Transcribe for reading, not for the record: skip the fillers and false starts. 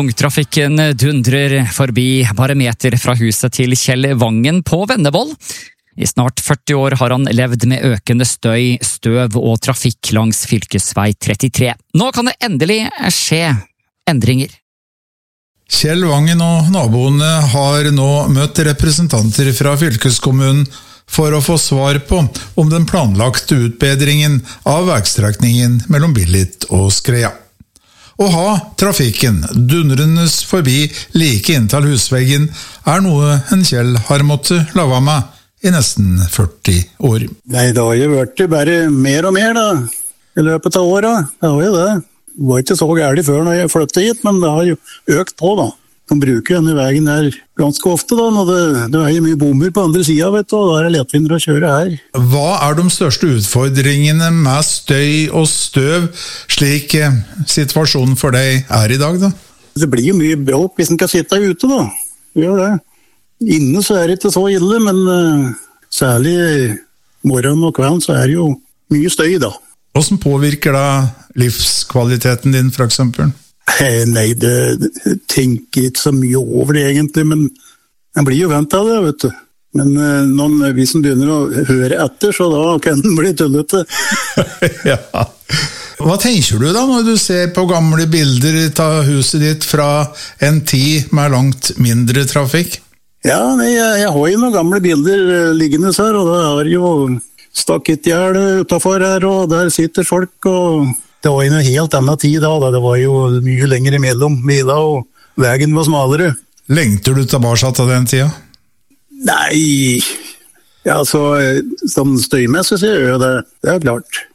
Tungtrafikken dundrer forbi bare meter fra huset til Kjell Vangen på Vennevoll. I snart 40 år har han levd med økende støy, støv og trafikk langs fylkesvei 33. Nå kan det endelig skje endringer. Kjell Vangen og naboene har nå møtt representanter fra fylkeskommunen for å få svar på om den planlagte utbedringen av veistrekningen mellom Billit og Skrea. Å ha trafikken dundrende forbi like inntil husveggen er noe en Kjell har måttet lave med i nesten 40 år. Nei, det har jo vært bare mer og mer da, i løpet av året. Det har jo det. Det var ikke så gærlig før når jeg flyttet hit, men det har jo økt på da. De bruker denne veien her ganske ofte da, når det er jo mye bomber på andre siden, vet du, og da er det lettvindere å kjøre her. Hva er de største utfordringene med støy og støv, slik situasjonen for deg er i dag da? Det blir jo mye bråk hvis en kan sitte ute da, det gjør det. Inne så er det ikke så ille, men særlig morgen og kvelden så er det jo mye støy da. Hvordan påvirker da livskvaliteten din for eksempel? Nei, det tenker ikke så mye over det egentlig, men jeg blir jo vant av det, vet du. Men vi som begynner å høre etter, så da kan den bli tullete. Ja. Hva tenker du da når du ser på gamle bilder av huset ditt fra en tid med langt mindre trafikk? Ja, nei, jeg har jo noen gamle bilder liggende her, og da har jo stakettgjerde utenfor her, og der sitter folk, og det var jo en helt annen tid da, det var jo mye lenger imellom biler, og veien var smalere. Lengter du tilbake til den tida? Nei, ja, så sånn støymessig så gjør jeg det, det er klart.